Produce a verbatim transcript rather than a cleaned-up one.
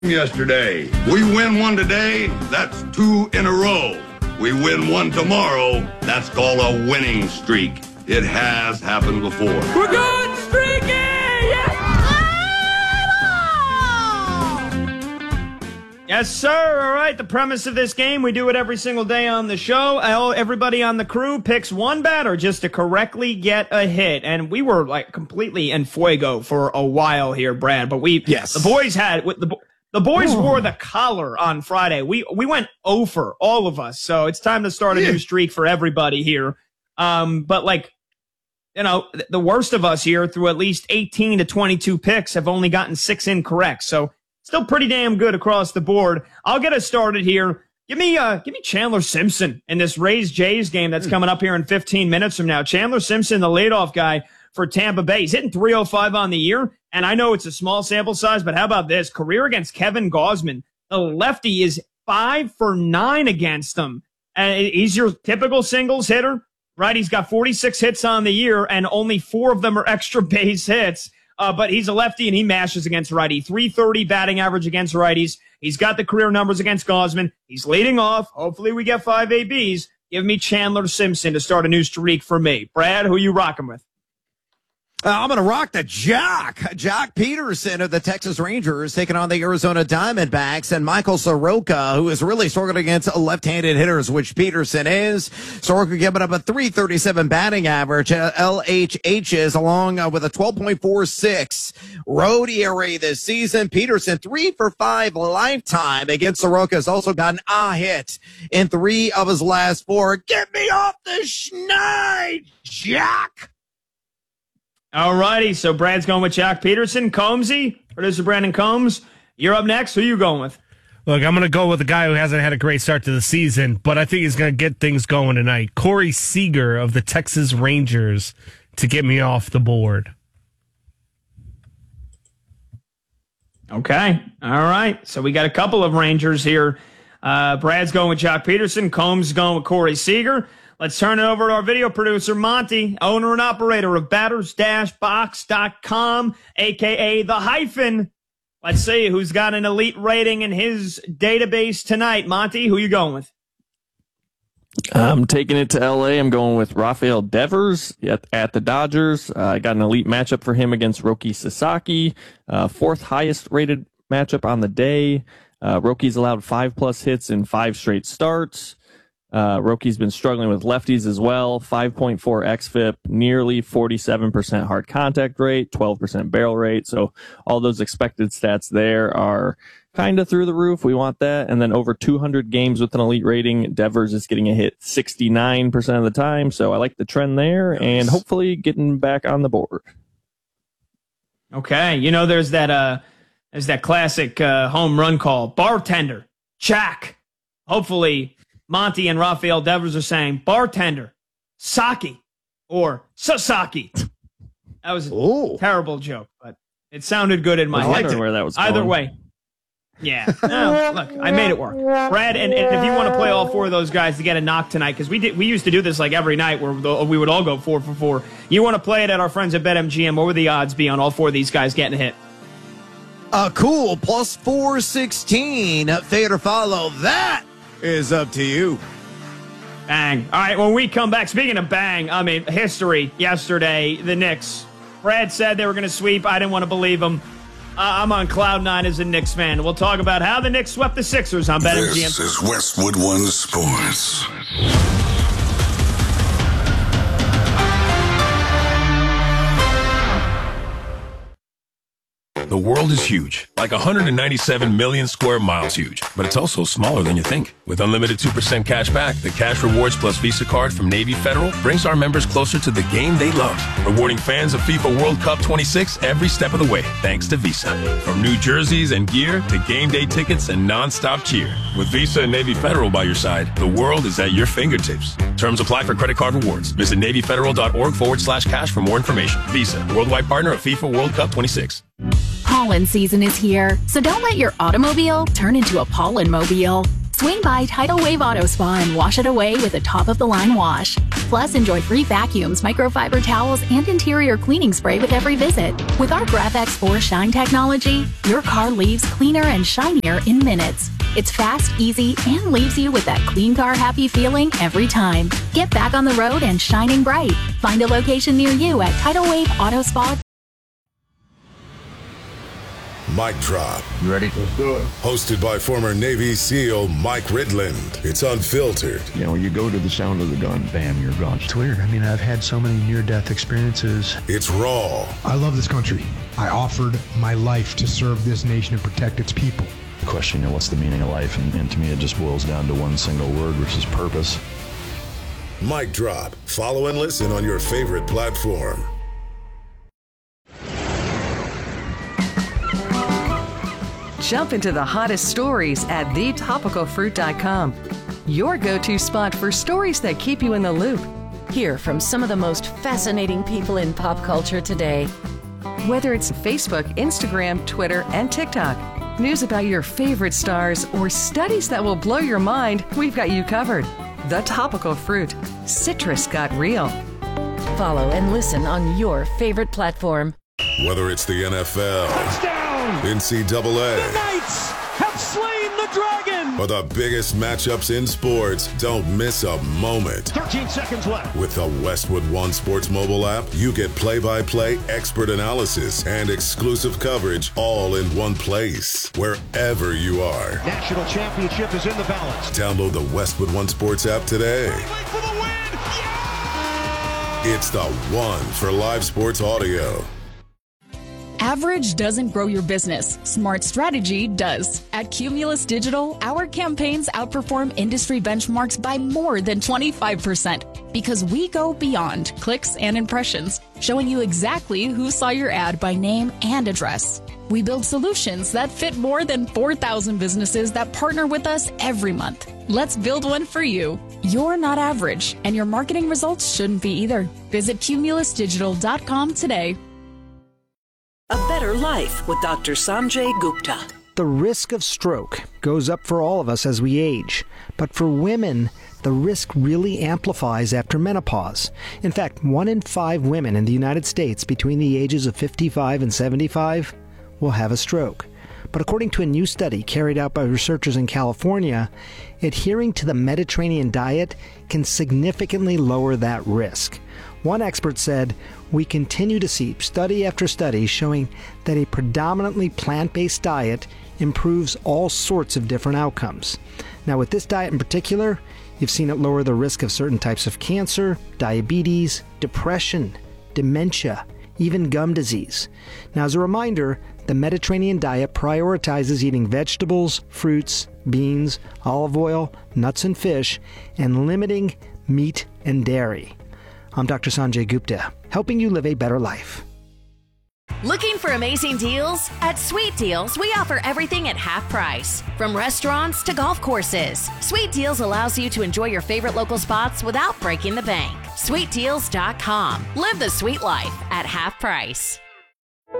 yesterday. We win one today, that's two in a row. We win one tomorrow, that's called a winning streak. It has happened before. We're going streaky! Yes! Yes, sir. All right. The premise of this game, we do it every single day on the show. Everybody on the crew picks one batter just to correctly get a hit. And we were like completely en fuego for a while here, Brad. But we, yes. the boys had, the, the boys Ooh. wore the collar on Friday. We, we went over, all of us. So it's time to start a yeah. new streak for everybody here. Um, but like, you know, the worst of us here through at least eighteen to twenty-two picks have only gotten six incorrect. So still pretty damn good across the board. I'll get us started here. Give me, uh, give me Chandler Simpson in this Rays Jays game that's coming up here in fifteen minutes from now. Chandler Simpson, the leadoff guy for Tampa Bay. He's hitting three oh five on the year, and I know it's a small sample size, but how about this? Career against Kevin Gausman. The lefty is five for nine against him. And he's your typical singles hitter, right? He's got forty-six hits on the year, and only four of them are extra base hits. Uh, but he's a lefty, and he mashes against righty. three thirty batting average against righties. He's got the career numbers against Gausman. He's leading off. Hopefully we get five A Bs. Give me Chandler Simpson to start a new streak for me. Brad, who you rocking with? Uh, I'm going to rock the Jock. Jock Peterson of the Texas Rangers taking on the Arizona Diamondbacks, and Michael Soroka, who is really struggling against left-handed hitters, which Peterson is. Soroka giving up a three thirty-seven batting average, uh, L H H's, along uh, with a twelve point four six road E R A this season. Peterson, three for five lifetime against Soroka, has also gotten a hit in three of his last four. Get me off the schneid, Jock! All righty, so Brad's going with Jock Peterson. Combsy, producer Brandon Combs, you're up next. Who are you going with? Look, I'm going to go with a guy who hasn't had a great start to the season, but I think he's going to get things going tonight. Corey Seager of the Texas Rangers to get me off the board. Okay, all right. So we got a couple of Rangers here. Uh, Brad's going with Jock Peterson. Combs is going with Corey Seager. Let's turn it over to our video producer, Monty, owner and operator of batters dash box dot com, a k a. The Hyphen. Let's see who's got an elite rating in his database tonight. Monty, who you going with? I'm taking it to L A. I'm going with Rafael Devers at, at the Dodgers. Uh, I got an elite matchup for him against Roki Sasaki. Uh, fourth highest rated matchup on the day. Uh, Roki's allowed five plus hits in five straight starts. Uh, Roki's been struggling with lefties as well. five point four xFIP, nearly forty-seven percent hard contact rate, twelve percent barrel rate. So all those expected stats there are kind of through the roof. We want that. And then over two hundred games with an elite rating, Devers is getting a hit sixty-nine percent of the time. So I like the trend there, nice. And hopefully getting back on the board. Okay. You know, there's that, uh, there's that classic, uh, home run call. Bartender. Check. Hopefully Monty and Rafael Devers are saying bartender, Saki, or Sasaki. That was a Ooh. terrible joke, but it sounded good in my head. Where that was Either going. way. Yeah. No, look, I made it work. Brad, and, and if you want to play all four of those guys to get a knock tonight, because we did, we used to do this like every night where we would all go four for four. You want to play it at our friends at BetMGM, what would the odds be on all four of these guys getting a hit? Uh, cool. Plus four sixteen. Fade or follow. That is up to you. Bang. All right, when we come back, speaking of bang, I mean, history yesterday, the Knicks. Brad said they were going to sweep. I didn't want to believe him. Uh, I'm on cloud nine as a Knicks fan. We'll talk about how the Knicks swept the Sixers on BetMGM. This is Westwood One Sports. The world is huge, like one hundred ninety-seven million square miles huge, but it's also smaller than you think. With unlimited two percent cash back, the Cash Rewards Plus Visa card from Navy Federal brings our members closer to the game they love, rewarding fans of FIFA World Cup twenty-six every step of the way, thanks to Visa. From new jerseys and gear to game day tickets and non-stop cheer. With Visa and Navy Federal by your side, the world is at your fingertips. Terms apply for credit card rewards. Visit NavyFederal.org forward slash cash for more information. Visa, worldwide partner of FIFA World Cup twenty-six. Pollen season is here, so don't let your automobile turn into a pollen mobile. Swing by Tidal Wave Auto Spa and wash it away with a top-of-the-line wash. Plus, enjoy free vacuums, microfiber towels, and interior cleaning spray with every visit. With our GraphX four Shine technology, your car leaves cleaner and shinier in minutes. It's fast, easy, and leaves you with that clean car happy feeling every time. Get back on the road and shining bright. Find a location near you at Tidal Wave Auto Spa. Mic Drop. You ready? Let's do it. Hosted by former Navy SEAL Mike Ridland. It's unfiltered. You know, you go to the sound of the gun, bam, you're gone. It's weird. I mean, I've had so many near-death experiences. It's raw. I love this country. I offered my life to serve this nation and protect its people. The question, you know, what's the meaning of life? And, and to me, it just boils down to one single word, which is purpose. Mic Drop. Follow and listen on your favorite platform. Jump into the hottest stories at the topical fruit dot com. Your go-to spot for stories that keep you in the loop. Hear from some of the most fascinating people in pop culture today. Whether it's Facebook, Instagram, Twitter, and TikTok, news about your favorite stars, or studies that will blow your mind, we've got you covered. The Topical Fruit. Citrus got real. Follow and listen on your favorite platform. Whether it's the N F L, Touchdown! N C double A, The Knights have slain the dragon! or the biggest matchups in sports, don't miss a moment. thirteen seconds left. With the Westwood One Sports mobile app, you get play-by-play expert analysis and exclusive coverage all in one place, wherever you are. National championship is in the balance. Download the Westwood One Sports app today. For the win! Yeah! It's the one for live sports audio. Average doesn't grow your business. Smart strategy does. At Cumulus Digital, our campaigns outperform industry benchmarks by more than twenty-five percent because we go beyond clicks and impressions, showing you exactly who saw your ad by name and address. We build solutions that fit more than four thousand businesses that partner with us every month. Let's build one for you. You're not average, and your marketing results shouldn't be either. Visit cumulus digital dot com today. A better life with Doctor Sanjay Gupta. The risk of stroke goes up for all of us as we age, but for women, the risk really amplifies after menopause. In fact, one in five women in the United States between the ages of fifty-five and seventy-five will have a stroke. But according to a new study carried out by researchers in California, adhering to the Mediterranean diet can significantly lower that risk. One expert said, "We continue to see study after study showing that a predominantly plant-based diet improves all sorts of different outcomes." Now, with this diet in particular, you've seen it lower the risk of certain types of cancer, diabetes, depression, dementia, even gum disease. Now, as a reminder, the Mediterranean diet prioritizes eating vegetables, fruits, beans, olive oil, nuts and fish, and limiting meat and dairy. I'm Doctor Sanjay Gupta, helping you live a better life. Looking for amazing deals? At Sweet Deals, we offer everything at half price. From restaurants to golf courses, Sweet Deals allows you to enjoy your favorite local spots without breaking the bank. sweet deals dot com. Live the sweet life at half price.